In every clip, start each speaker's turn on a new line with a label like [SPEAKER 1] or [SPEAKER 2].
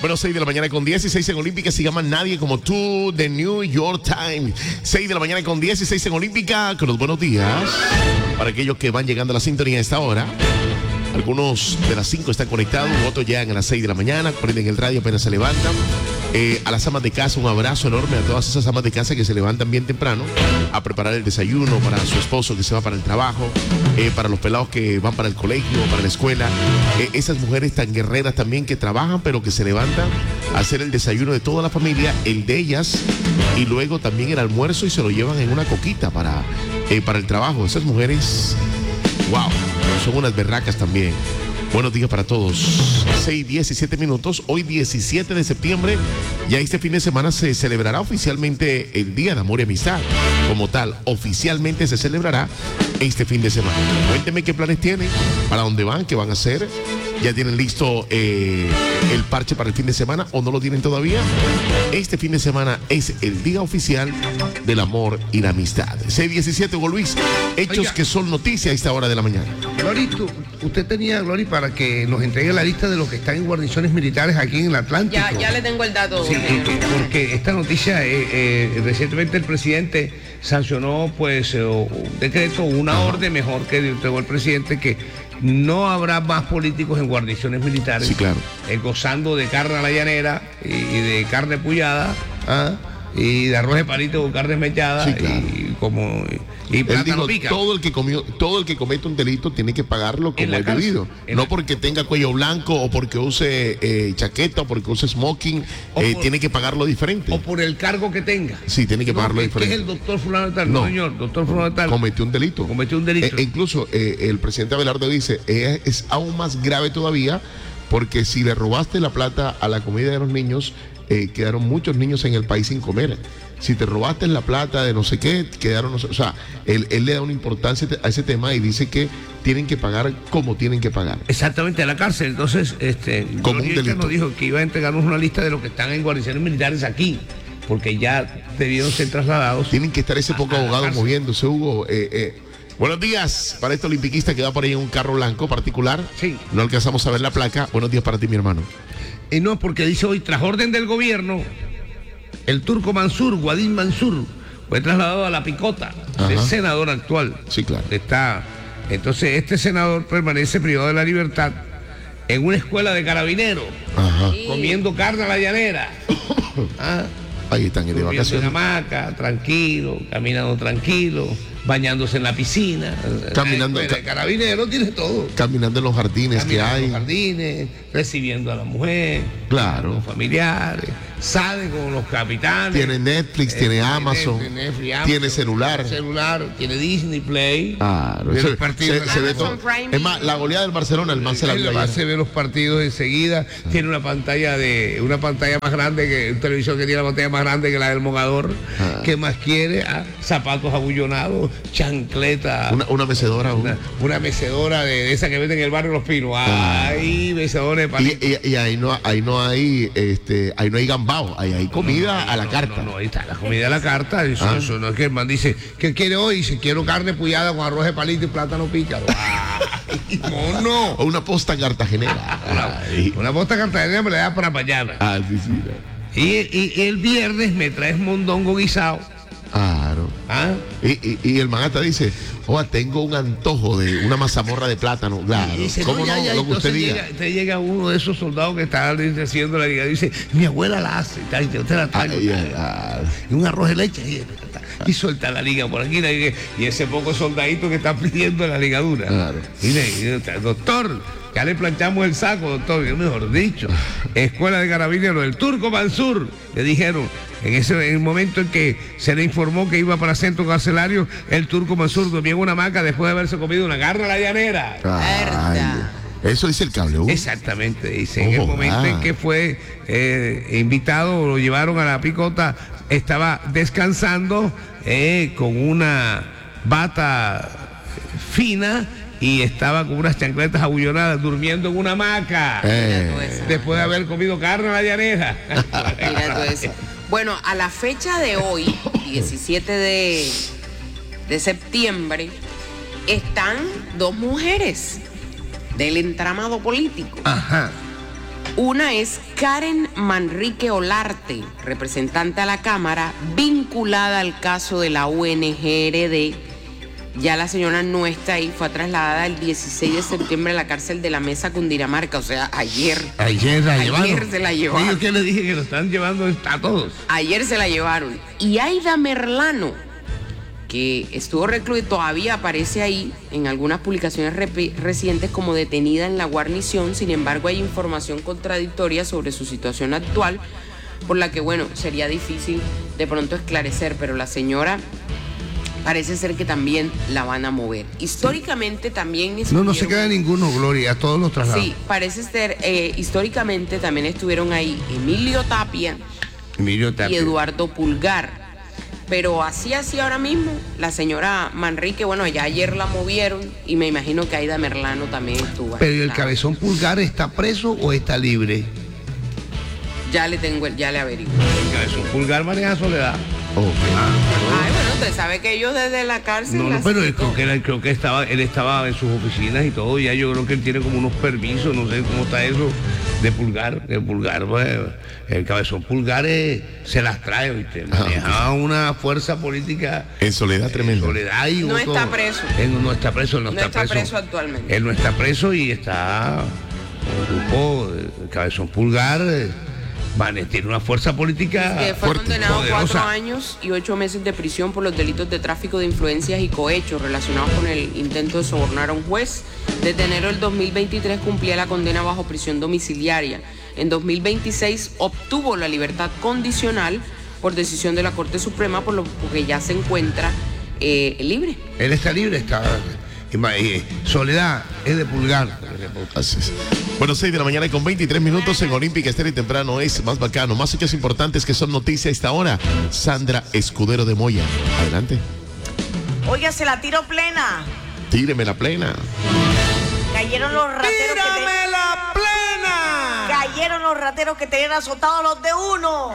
[SPEAKER 1] Bueno, 6 de la mañana con 16 en Olímpica. Se llama Nadie como tú, de New York Times. 6 de la mañana con 16 en Olímpica. Con los buenos días para aquellos que van llegando a la sintonía a esta hora. Algunos de las 5 están conectados, otros llegan a las 6 de la mañana, prenden el radio apenas se levantan. A las amas de casa, un abrazo enorme a todas esas amas de casa que se levantan bien temprano a preparar el desayuno para su esposo que se va para el trabajo, para los pelados que van para el colegio, para la escuela. Esas mujeres tan guerreras también que trabajan, pero que se levantan a hacer el desayuno de toda la familia, el de ellas, y luego también el almuerzo y se lo llevan en una coquita para el trabajo. Esas mujeres, wow, son unas berracas también. Buenos días para todos. 6:17 minutos. Hoy 17 de septiembre. Ya este fin de semana se celebrará oficialmente el Día de Amor y Amistad. Como tal, oficialmente se celebrará este fin de semana. Cuéntenme qué planes tienen, para dónde van, qué van a hacer. ¿Ya tienen listo el parche para el fin de semana o no lo tienen todavía? Este fin de semana es el día oficial del amor y la amistad. 6:17, Hugo Luis. Hechos
[SPEAKER 2] Oiga,
[SPEAKER 1] que son noticia a esta hora de la mañana.
[SPEAKER 2] Glory, usted tenía, Glory, para que nos entregue la lista de los que están en guarniciones militares aquí en el Atlántico.
[SPEAKER 3] Ya le tengo el dato.
[SPEAKER 2] Sí, porque esta noticia, recientemente el presidente sancionó pues un decreto, una orden mejor que entregó el presidente, que no habrá más políticos en guarniciones militares.
[SPEAKER 1] Sí, claro.
[SPEAKER 2] Gozando de carne a la llanera y de carne pullada, y de arroz de palito con carne mechada,
[SPEAKER 1] Sí, claro.
[SPEAKER 2] y
[SPEAKER 1] Él
[SPEAKER 2] plátano
[SPEAKER 1] dijo,
[SPEAKER 2] pica.
[SPEAKER 1] todo el que comete un delito tiene que pagarlo como es debido. No porque tenga cuello blanco o porque use chaqueta o porque use smoking, tiene que pagarlo diferente.
[SPEAKER 2] O por el cargo que tenga.
[SPEAKER 1] Sí, tiene que pagarlo diferente.
[SPEAKER 2] ¿Qué es el doctor fulano de tal? No, señor, doctor fulano de tal.
[SPEAKER 1] Cometió un delito. Incluso el presidente Abelardo dice, es aún más grave todavía, porque si le robaste la plata a la comida de los niños, quedaron muchos niños en el país sin comer. Si te robaste la plata de no sé qué, quedaron, o sea, él le da una importancia a ese tema y dice que tienen que pagar como tienen que pagar.
[SPEAKER 2] Exactamente, a la cárcel. Entonces,
[SPEAKER 1] como un delito.
[SPEAKER 2] nos dijo que iba a entregarnos una lista de los que están en guarniciones militares aquí, porque ya debieron ser trasladados.
[SPEAKER 1] Tienen que estar ese poco abogados moviéndose, Hugo. Buenos días para este olimpiquista que va por ahí en un carro blanco particular.
[SPEAKER 2] Sí.
[SPEAKER 1] No alcanzamos a ver la placa. Buenos días para ti, mi hermano.
[SPEAKER 2] Y no, porque dice hoy, tras orden del gobierno, el turco Mansur, Guadín Mansur, fue trasladado a la picota del senador actual.
[SPEAKER 1] Sí, claro.
[SPEAKER 2] Entonces, este senador permanece privado de la libertad en una escuela de carabineros, comiendo carne a la llanera.
[SPEAKER 1] Ahí están de vacaciones.
[SPEAKER 2] En hamaca, tranquilo, caminando tranquilo, bañándose en la piscina.
[SPEAKER 1] Caminando.
[SPEAKER 2] El carabinero tiene todo.
[SPEAKER 1] Caminando en los jardines que hay.
[SPEAKER 2] En los jardines, recibiendo a la mujer.
[SPEAKER 1] Claro.
[SPEAKER 2] A los familiares. Sale con los capitanes.
[SPEAKER 1] Tiene Netflix, tiene Amazon, tiene celular.
[SPEAKER 2] Tiene Disney Play.
[SPEAKER 1] Claro. Se ve todo. Es más, la goleada del Barcelona, el man se la vio ayer.
[SPEAKER 2] Se ve los partidos enseguida. Tiene una pantalla más grande que un televisor que tiene la pantalla más grande que la del Mogador. ¿Qué más quiere? Zapatos abullonados, chancleta.
[SPEAKER 1] Una mecedora.
[SPEAKER 2] Una mecedora de esa que venden en el barrio Los Pinos. Ay, mecedora de palito.
[SPEAKER 1] Y ahí no hay gambao, ahí hay comida a la carta.
[SPEAKER 2] No, ahí está la comida a la carta. Eso no es que el man dice, ¿qué quiere hoy? Dice, quiero carne pullada con arroz de palito y plátano pícaro. ¡Ay, mono!
[SPEAKER 1] O una posta cartagenera.
[SPEAKER 2] Una posta cartagenera me la da para mañana. Y el viernes me traes mondongo guisado.
[SPEAKER 1] Claro. Y el man hasta dice, tengo un antojo de una mazamorra de plátano. Claro.
[SPEAKER 2] Dice,
[SPEAKER 1] ¿Cómo no? Lo que usted diga.
[SPEAKER 2] Te llega uno de esos soldados que está haciendo la liga. Dice, mi abuela la hace. Usted la trae. Y un arroz de leche. Y suelta la liga por aquí. Y ese poco soldadito que está pidiendo la ligadura. Claro. Mire, doctor, ya le planchamos el saco, doctor. Mejor dicho, escuela de carabineros, el turco Mansur, le dijeron. En el momento en que se le informó que iba para centro carcelario, el turco Mansur dormía en una hamaca después de haberse comido una carne a la llanera.
[SPEAKER 1] Eso dice el cable.
[SPEAKER 2] Exactamente, dice. En el momento en que fue invitado, lo llevaron a la picota, estaba descansando con una bata fina y estaba con unas chancletas abullonadas durmiendo en una hamaca. Después de haber comido carne a la llanera.
[SPEAKER 3] Mira todo eso. Bueno, a la fecha de hoy, 17 de septiembre, están dos mujeres del entramado político. Una es Karen Manrique Olarte, representante a la Cámara, vinculada al caso de la ONG Heredé. Ya la señora no está ahí, fue trasladada el 16 de septiembre a la cárcel de la Mesa, Cundinamarca, o sea, ayer.
[SPEAKER 2] Ayer
[SPEAKER 3] se la llevaron.
[SPEAKER 2] Yo que le dije que lo están llevando a todos.
[SPEAKER 3] Ayer se la llevaron. Y Aida Merlano, que estuvo recluida y todavía aparece ahí en algunas publicaciones recientes como detenida en la guarnición. Sin embargo, hay información contradictoria sobre su situación actual, por la que, bueno, sería difícil de pronto esclarecer, pero la señora parece ser que también la van a mover. Históricamente también
[SPEAKER 2] no se queda ninguno, Gloria, a todos los traslados.
[SPEAKER 3] Sí, parece ser, históricamente también estuvieron ahí Emilio Tapia y Eduardo Pulgar. Pero así ahora mismo, la señora Manrique, bueno, ya ayer la movieron y me imagino que Aida Merlano también estuvo.
[SPEAKER 2] Pero ¿el cabezón Pulgar está preso o está libre?
[SPEAKER 3] Ya le averiguo.
[SPEAKER 2] El cabezón Pulgar maneja Soledad.
[SPEAKER 3] Bueno, usted sabe que ellos desde la cárcel...
[SPEAKER 2] No, pero creo que él estaba en sus oficinas y todo, ya yo creo que él tiene como unos permisos, no sé cómo está eso, de Pulgar. El Pulgar, pues, el cabezón Pulgar se las trae, ¿viste? Manejaba una fuerza política...
[SPEAKER 1] En Soledad tremenda.
[SPEAKER 2] Soledad y
[SPEAKER 3] no está preso.
[SPEAKER 2] Él no está preso,
[SPEAKER 3] no está preso actualmente.
[SPEAKER 2] Él no está preso y está un grupo, el cabezón Pulgar... tiene una fuerza política
[SPEAKER 3] que fue
[SPEAKER 2] fuerte,
[SPEAKER 3] condenado a
[SPEAKER 2] poderosa.
[SPEAKER 3] 4 años y 8 meses de prisión por los delitos de tráfico de influencias y cohechos relacionados con el intento de sobornar a un juez. Desde enero del 2023 cumplía la condena bajo prisión domiciliaria. En 2026 obtuvo la libertad condicional por decisión de la Corte Suprema, por lo que ya se encuentra libre.
[SPEAKER 2] Él está libre, Soledad es de Pulgar.
[SPEAKER 1] Así es. Bueno, 6 de la mañana y con 23 minutos en Olímpica Estéreo y temprano es más bacano. Más hechos importantes que son noticia a esta hora. Sandra Escudero de Moya. Adelante.
[SPEAKER 4] Oiga, se la tiro plena.
[SPEAKER 1] Tíreme la plena.
[SPEAKER 4] Cayeron los rateros.
[SPEAKER 1] ¡Tírame la plena!
[SPEAKER 4] Cayeron los rateros que tenían azotados los de uno.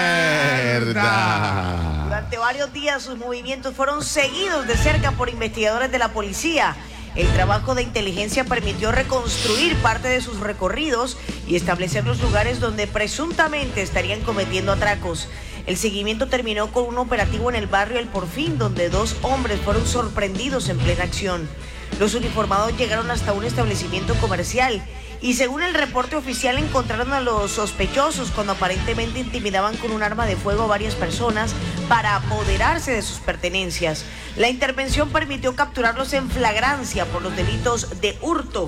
[SPEAKER 1] ¡Verdad!
[SPEAKER 4] Durante varios días sus movimientos fueron seguidos de cerca por investigadores de la policía. El trabajo de inteligencia permitió reconstruir parte de sus recorridos y establecer los lugares donde presuntamente estarían cometiendo atracos. El seguimiento terminó con un operativo en el barrio El Porfín, donde 2 hombres fueron sorprendidos en plena acción. Los uniformados llegaron hasta un establecimiento comercial y, según el reporte oficial, encontraron a los sospechosos cuando aparentemente intimidaban con un arma de fuego a varias personas para apoderarse de sus pertenencias. La intervención permitió capturarlos en flagrancia por los delitos de hurto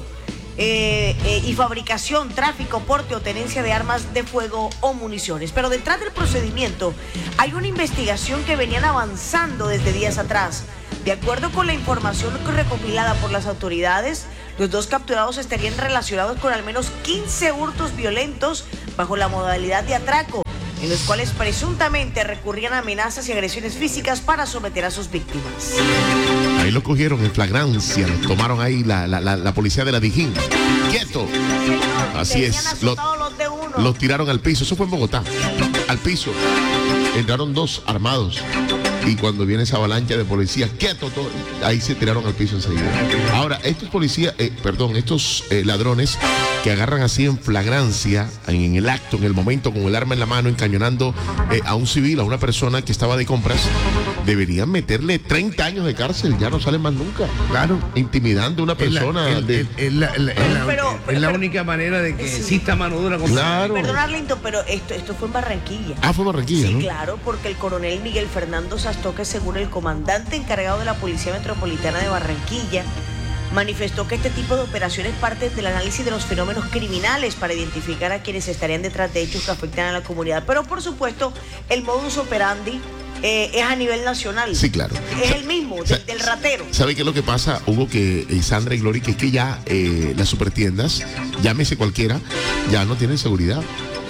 [SPEAKER 4] y fabricación, tráfico, porte o tenencia de armas de fuego o municiones. Pero detrás del procedimiento hay una investigación que venían avanzando desde días atrás. De acuerdo con la información recopilada por las autoridades, los 2 capturados estarían relacionados con al menos 15 hurtos violentos bajo la modalidad de atraco, en los cuales presuntamente recurrían a amenazas y agresiones físicas para someter a sus víctimas.
[SPEAKER 1] Ahí lo cogieron en flagrancia, lo tomaron ahí la policía de la Dijín. ¡Quieto! Así es, los tiraron al piso, eso fue en Bogotá, al piso. Entraron 2 armados y cuando viene esa avalancha de policías, quieto, todo, ahí se tiraron al piso enseguida. Ahora, estos policías, estos ladrones que agarran así en flagrancia, en el acto, en el momento, con el arma en la mano, encañonando a un civil, a una persona que estaba de compras, deberían meterle 30 años de cárcel, ya no salen más nunca. Claro, intimidando a una persona.
[SPEAKER 2] Es la única manera de que exista mano dura.
[SPEAKER 1] Claro.
[SPEAKER 4] Perdón, Arlindo, pero esto fue en Barranquilla.
[SPEAKER 1] Ah, fue en Barranquilla,
[SPEAKER 4] sí,
[SPEAKER 1] ¿no?
[SPEAKER 4] Claro, porque el coronel Miguel Fernando Sastoque, según el comandante encargado de la Policía Metropolitana de Barranquilla, manifestó que este tipo de operaciones parte del análisis de los fenómenos criminales para identificar a quienes estarían detrás de hechos que afectan a la comunidad. Pero, por supuesto, el modus operandi es a nivel nacional.
[SPEAKER 1] Sí, claro.
[SPEAKER 4] Es el mismo, del ratero.
[SPEAKER 1] ¿Sabe qué es lo que pasa, Hugo, Sandra y Gloria? Que es que ya las supertiendas, llámese cualquiera, ya no tienen seguridad.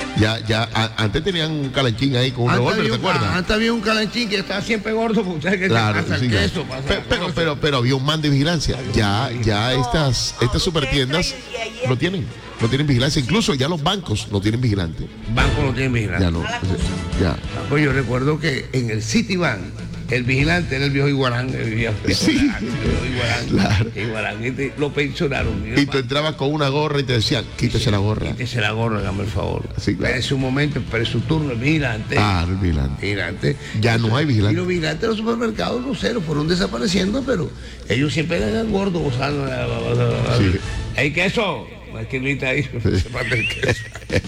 [SPEAKER 1] Antes tenían un calanchín ahí con un revólver, ¿te acuerdas?
[SPEAKER 2] Antes había un calanchín que estaba siempre gordo, porque usted que
[SPEAKER 1] claro,
[SPEAKER 2] pasa
[SPEAKER 1] sí,
[SPEAKER 2] queso,
[SPEAKER 1] pero había un man de vigilancia. Ya estas supertiendas no tienen vigilancia. Incluso ya los bancos no tienen vigilante.
[SPEAKER 2] Bancos no tienen vigilante.
[SPEAKER 1] Ya no. Ya.
[SPEAKER 2] Pues yo recuerdo que en el Citibank El vigilante era el viejo Iguarán, el viejo Iguarán,
[SPEAKER 1] claro.
[SPEAKER 2] Iguarán, lo pensionaron.
[SPEAKER 1] Y tú entrabas con una gorra y te decían, quítese la gorra.
[SPEAKER 2] Quítese la gorra, hágame el favor.
[SPEAKER 1] Sí, claro.
[SPEAKER 2] En su momento, pero su turno, el vigilante.
[SPEAKER 1] El vigilante. Ya no hay vigilante.
[SPEAKER 2] Y los vigilantes de los supermercados, no sé, fueron desapareciendo, pero ellos siempre eran gordos, gozando.
[SPEAKER 1] Sí.
[SPEAKER 2] ¿Hay queso? ¿Quién grita ahí? Se falta el queso.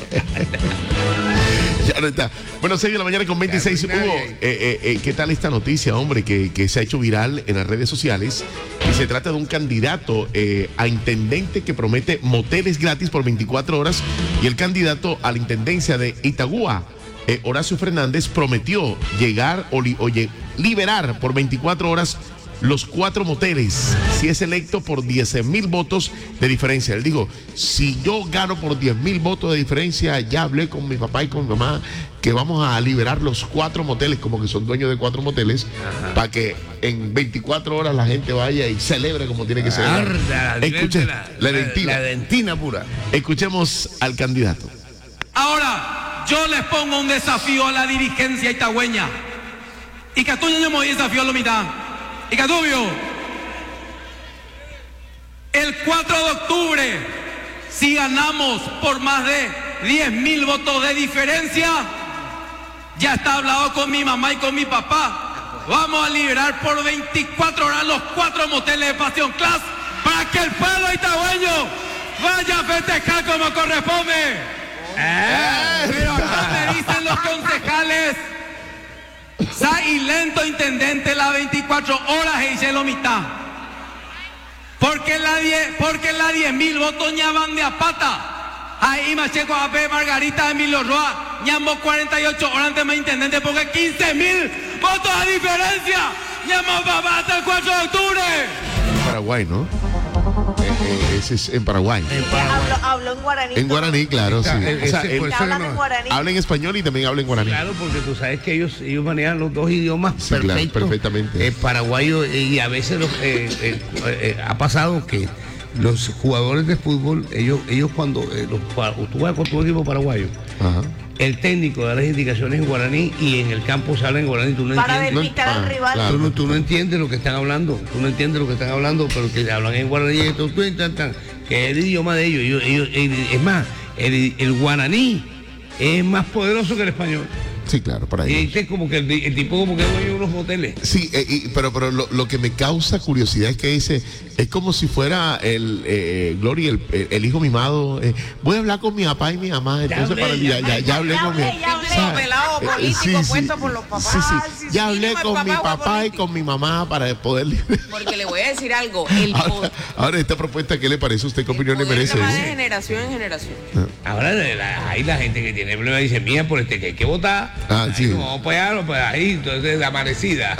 [SPEAKER 1] Ya no está. Bueno, 6 de la mañana con 26. Hugo, ¿qué tal esta noticia, hombre, que se ha hecho viral en las redes sociales? Y se trata de un candidato a intendente que promete moteles gratis por 24 horas. Y el candidato a la intendencia de Itagua, Horacio Fernández, prometió llegar o liberar por 24 horas los 4 moteles, si es electo, por 10,000 votos de diferencia. Él dijo, si yo gano por 10,000 votos de diferencia, ya hablé con mi papá y con mi mamá que vamos a liberar los 4 moteles, como que son dueños de 4 moteles, para que en 24 horas la gente vaya y celebre como tiene que celebrar.
[SPEAKER 2] La dentina pura.
[SPEAKER 1] Escuchemos al candidato.
[SPEAKER 5] Ahora, yo les pongo un desafío a la dirigencia itagüeña. Y que tú no me desafío a la mitad. Y Catubio, el 4 de octubre, si ganamos por más de 10,000 votos de diferencia, ya está hablado con mi mamá y con mi papá. Vamos a liberar por 24 horas los 4 moteles de Pasión Class para que el pueblo itagüeño vaya a festejar como corresponde. Pero acá me dicen los concejales, y lento intendente las 24 horas y se lo mitad. Porque la 10,000 votos ya van de a pata. Ahí Macheco AP, Margarita, Emilio Roa, ñamo 48 horas antes de intendente porque 15,000 votos a diferencia. ñamo papá hasta el 4 de octubre.
[SPEAKER 1] En Paraguay, ¿no? Ese es en Paraguay.
[SPEAKER 4] Habló en guaraní.
[SPEAKER 1] En guaraní, claro, sí.
[SPEAKER 4] Hablan en guaraní.
[SPEAKER 1] Habla en español y también habla en guaraní.
[SPEAKER 2] Claro, porque tú sabes que ellos manejan los 2 idiomas
[SPEAKER 1] Claro, perfectamente.
[SPEAKER 2] Paraguayo, y a veces ha pasado que los jugadores de fútbol, ellos cuando tú vas con tu equipo paraguayo,
[SPEAKER 1] Ajá.
[SPEAKER 2] el técnico da las indicaciones en guaraní y en el campo se habla en guaraní. Tú no
[SPEAKER 4] Para
[SPEAKER 2] entiendes.
[SPEAKER 4] despistar al rival.
[SPEAKER 1] Claro.
[SPEAKER 2] Tú no entiendes lo que están hablando. Tú no entiendes lo que están hablando, pero que hablan en guaraní, que es el idioma de ellos. Es más, el guaraní es más poderoso que el español.
[SPEAKER 1] Sí, claro, para
[SPEAKER 2] Y
[SPEAKER 1] ellos.
[SPEAKER 2] es como que el tipo como que es dueño de unos moteles.
[SPEAKER 1] Sí, pero lo que me causa curiosidad es que dice, es como si fuera Gloria, el hijo mimado. Voy a hablar con mi papá y mi mamá. Entonces ya hablé con mi
[SPEAKER 3] pelado político puesto por los papás.
[SPEAKER 1] Sí. Ya hablé con mi papá y con mi mamá para poder.
[SPEAKER 3] Porque le voy a decir algo.
[SPEAKER 1] Ahora, esta propuesta, ¿qué le parece a usted? ¿Qué opinión le merece?
[SPEAKER 3] Va de generación en generación.
[SPEAKER 2] Ahora hay la gente que tiene problemas y dice, mira, por que hay que votar.
[SPEAKER 1] Sí.
[SPEAKER 2] Vamos para allá, pues ahí, entonces de amanecida.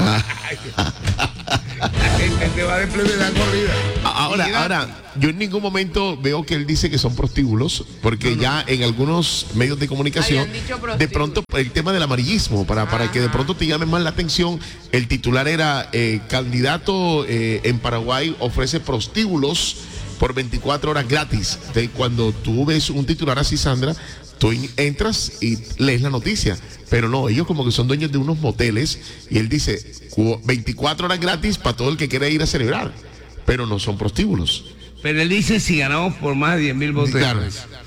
[SPEAKER 2] La gente te va de plena corrida.
[SPEAKER 1] Ahora, yo en ningún momento veo que él dice que son prostíbulos, porque ya en algunos medios de comunicación,
[SPEAKER 3] Habían dicho prostíbulos.
[SPEAKER 1] de pronto el tema del amarillismo, para que de pronto te llame más la atención, el titular era candidato en Paraguay ofrece prostíbulos por 24 horas gratis. Entonces, cuando tú ves un titular así, Sandra, tú entras y lees la noticia, pero no, ellos como que son dueños de unos moteles y él dice 24 horas gratis para todo el que quiera ir a celebrar, pero no son prostíbulos.
[SPEAKER 2] Pero él dice si ganamos por más de 10,000 votos.
[SPEAKER 1] Claro.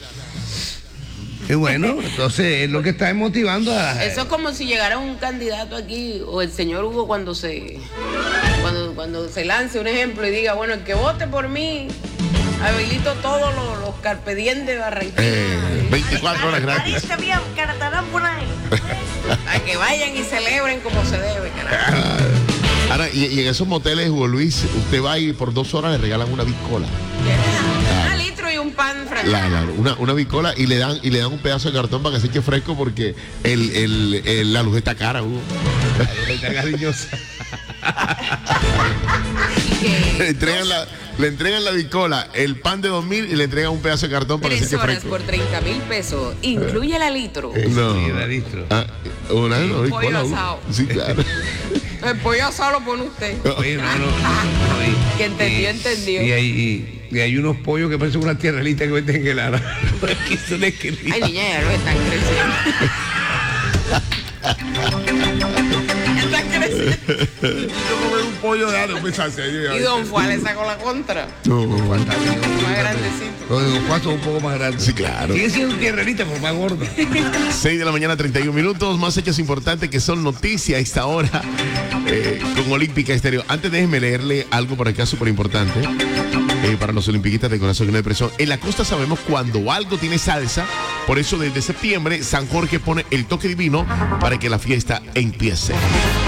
[SPEAKER 2] Y bueno, entonces es lo que está motivando a la
[SPEAKER 3] Eso es como si llegara un candidato aquí, o el señor Hugo cuando se lance un ejemplo y diga, bueno, el que vote por mí, habilito todos los carpe diem de Barranquilla.
[SPEAKER 1] 24 horas gratis.
[SPEAKER 3] A que vayan y celebren como se debe, carajo.
[SPEAKER 1] Ahora, y en esos moteles, Hugo Luis, usted va y por 2 horas le regalan una bicola.
[SPEAKER 3] Un litro y un pan francés.
[SPEAKER 1] Una bicola y le dan un pedazo de cartón para que se eche fresco porque la luz está cara, Hugo.
[SPEAKER 2] está cariñosa.
[SPEAKER 1] Le entregan la bicola, el pan de 2,000 y le entregan un pedazo de cartón para que se
[SPEAKER 3] 3
[SPEAKER 1] eche
[SPEAKER 3] horas
[SPEAKER 1] fresco.
[SPEAKER 3] por 30,000 pesos. Incluye la litro.
[SPEAKER 1] No.
[SPEAKER 2] Sí, la litro.
[SPEAKER 1] Una
[SPEAKER 3] pollo
[SPEAKER 1] bicola.
[SPEAKER 3] asado.
[SPEAKER 1] Sí, claro.
[SPEAKER 3] El pollo asado lo pone usted.
[SPEAKER 2] Oye, no.
[SPEAKER 3] Que entendió.
[SPEAKER 2] Y hay unos pollos que parecen una tierrelita que venden en el ara.
[SPEAKER 3] Ay, niña, ya lo están creciendo. Está creciendo.
[SPEAKER 2] Yo comí un pollo de aro,
[SPEAKER 3] Y Don Juan le sacó la contra.
[SPEAKER 2] No,
[SPEAKER 3] Más grandecito.
[SPEAKER 2] Don Juan son un poco más grandes.
[SPEAKER 1] Sí, claro.
[SPEAKER 2] Sigue siendo tierrerita, pero más gorda.
[SPEAKER 1] 6 de la mañana, 31 minutos. Más hechos importantes que son noticias a esta hora con Olímpica Estéreo. Antes déjenme leerle algo por acá súper importante para los olimpiquistas de corazón y no de presión. En la costa sabemos cuando algo tiene salsa. Por eso desde septiembre San Jorge pone el toque divino para que la fiesta empiece.